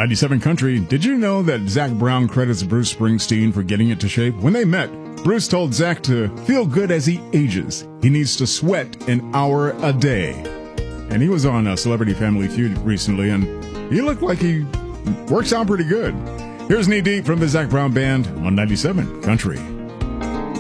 97 Country. Did you know that Zac Brown credits Bruce Springsteen for getting it to shape? When they met, Bruce told Zac to feel good as he ages. He needs to sweat an hour a day. And he was on a Celebrity Family Feud recently, and he looked like he works out pretty good. Here's Knee Deep from the Zac Brown Band on 97 Country.